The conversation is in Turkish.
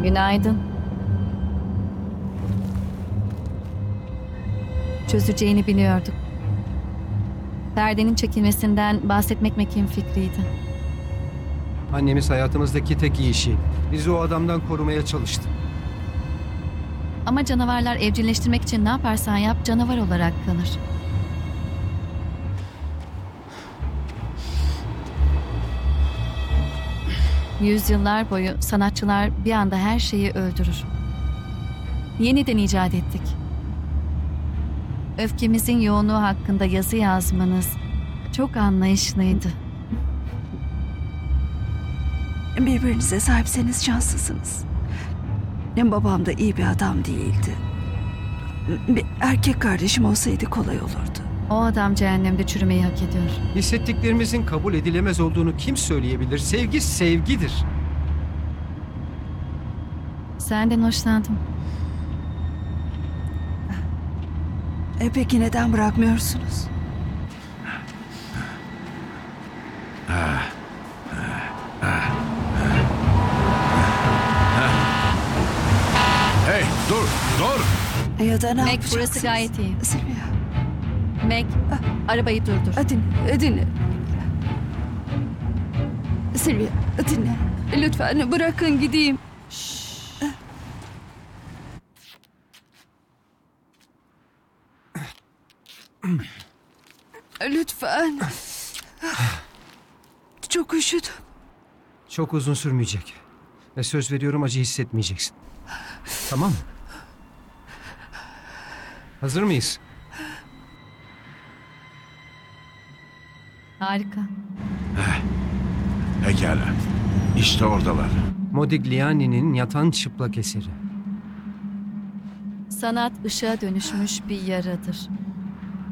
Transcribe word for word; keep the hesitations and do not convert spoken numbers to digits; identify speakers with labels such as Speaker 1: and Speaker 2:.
Speaker 1: Günaydın. Çözeceğini biliyorduk. Perdenin çekilmesinden bahsetmek Mek'in fikriydi.
Speaker 2: Annemiz hayatımızdaki tek iyi şey. Bizi o adamdan korumaya çalıştı.
Speaker 1: Ama canavarlar evcilleştirmek için ne yaparsan yap canavar olarak kalır. Yüzyıllar boyu sanatçılar bir anda her şeyi öldürür. Yeniden icat ettik. Öfkemizin yoğunluğu hakkında yazı yazmanız çok anlayışlıydı.
Speaker 3: Birbirinize sahipseniz şanslısınız. Hem babam da iyi bir adam değildi. Bir erkek kardeşim olsaydı kolay olurdu.
Speaker 1: O adam cehennemde çürümeyi hak ediyor.
Speaker 2: Hissettiklerimizin kabul edilemez olduğunu kim söyleyebilir? Sevgi sevgidir.
Speaker 1: Senden hoşlandım.
Speaker 3: E peki neden bırakmıyorsunuz?
Speaker 4: Hey dur dur.
Speaker 3: Ya da ne
Speaker 1: Mac,
Speaker 3: yapacaksınız?
Speaker 1: burası gayet iyi.
Speaker 3: Sylvia,
Speaker 1: Meg, arabayı durdur.
Speaker 3: dinle, dinle. Sylvia, dinle. Lütfen bırakın gideyim. Lütfen. Çok üşüdüm.
Speaker 2: Çok uzun sürmeyecek. Ve söz veriyorum acı hissetmeyeceksin. Tamam mı? Hazır mıyız?
Speaker 1: Harika.
Speaker 4: Pekala. İşte oradalar.
Speaker 2: Modigliani'nin yatan çıplak eseri.
Speaker 1: Sanat ışığa dönüşmüş bir yaradır.